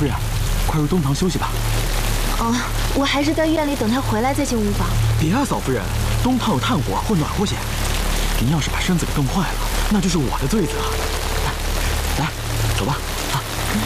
夫人，快入东堂休息吧。 哦，我还是在院里等他回来再进屋房。 别啊，嫂夫人，东堂有炭火或暖和些。您要是把身子给冻坏了，那就是我的罪责。来，走吧。